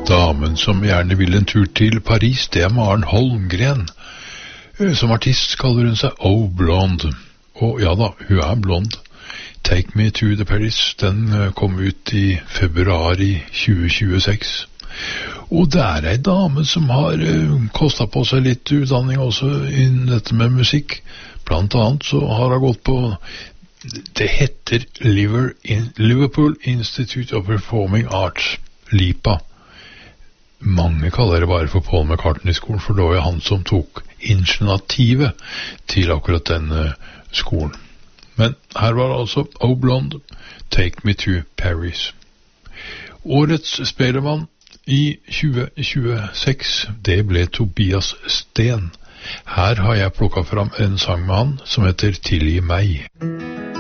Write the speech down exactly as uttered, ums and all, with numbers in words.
Damen som gjerne vil en tur til Paris, det er Maren Holmgren. Som artist kaller hun seg Oh Blonde. Og ja da, hun er blond. Take Me to the Paris, den kom ut i februar i tjue tjueseks. Og det er ei dame som har uh, kostet på seg litt utdanning også innen dette med musikk. Blant annet så har hun gått på, det heter Liverpool Institute of Performing Arts, LIPA. Mange kaller det bare for Paul McCartney-skolen, for det var jo han som tok initiativet til akkurat den uh, skolen. Men her var det altså Oh Blonde, Take Me to Paris. Årets spelemann i tjue tjueseks, det ble Tobias Sten. Her har jeg plukket fram en sang med han som heter Tilgi meg.